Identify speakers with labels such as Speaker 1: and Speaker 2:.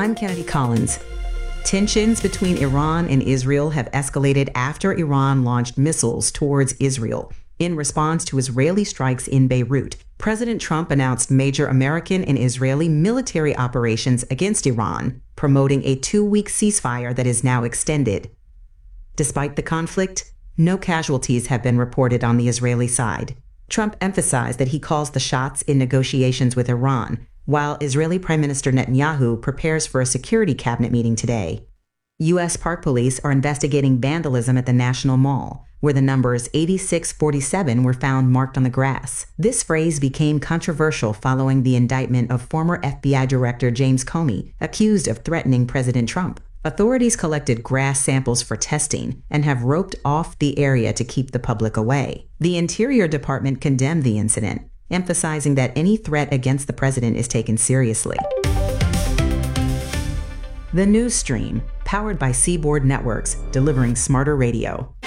Speaker 1: I'm Kennedy Collins. Tensions between Iran and Israel have escalated after Iran launched missiles towards Israel in response to Israeli strikes in Beirut. President Trump announced major American and Israeli military operations against Iran, promoting a 2-week ceasefire that is now extended. Despite the conflict, no casualties have been reported on the Israeli side. Trump emphasized that he calls the shots in negotiations with Iran, while Israeli Prime Minister Netanyahu prepares for a security cabinet meeting today. U.S. Park Police are investigating vandalism at the National Mall, where the numbers 8647 were found marked on the grass. This phrase became controversial following the indictment of former FBI Director James Comey, accused of threatening President Trump. Authorities collected grass samples for testing and have roped off the area to keep the public away. The Interior Department condemned the incident, emphasizing that any threat against the president is taken seriously. The News Stream, powered by Seaboard Networks, delivering smarter radio.